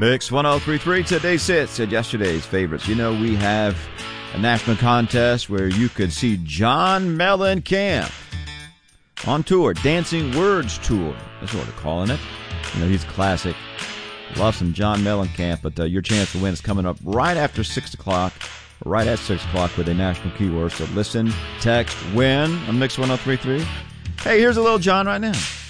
Mix 1033, today's hits and yesterday's favorites. You know, we have a national contest where you could see John Mellencamp on tour, Dancing Words Tour. That's what we're calling it. You know, he's classic. Love some John Mellencamp, but your chance to win is coming up right after 6 o'clock, or right at 6 o'clock with a national keyword. So listen, text, win on Mix 1033. Hey, here's a little John right now.